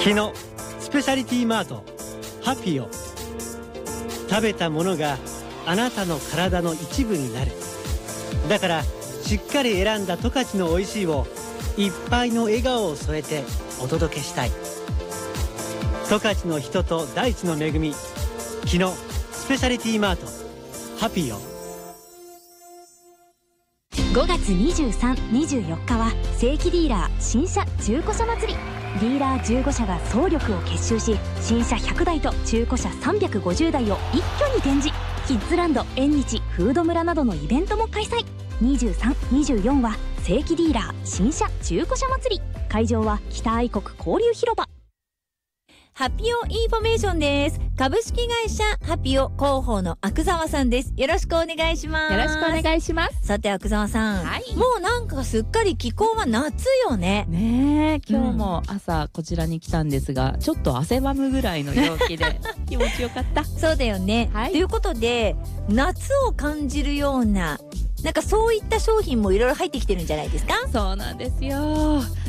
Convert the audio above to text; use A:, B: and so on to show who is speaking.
A: 木のスペシャリティマートハピオ。食べたものがあなたの体の一部になる。だからしっかり選んだ十勝のおいしいをいっぱいの笑顔を添えてお届けしたい。十勝の人と大地の恵み、木のスペシャリティマートハピオ。
B: 5月23、24日は正規ディーラー新車中古車祭り。ディーラー15社が総力を結集し、新車100台と中古車350台を一挙に展示。キッズランド、縁日、フード村などのイベントも開催。23、24は正規ディーラー新車中古車祭り。会場は北愛国交流広場。
C: ハピオインフォメーションです。株式会社ハピオ広報の阿久澤さんです。よろしくお願いします。
D: よろしくお願いします。
C: さて阿久澤さん、
D: はい、
C: もうなんかすっかり気候は夏よね。
D: ねえ、今日も朝こちらに来たんですが、ちょっと汗ばむぐらいの陽気で気持ちよかった。
C: そうだよね、はい、ということで夏を感じるようななんかそういった商品もいろいろ入ってきてるんじゃないですか。
D: そうなんですよ。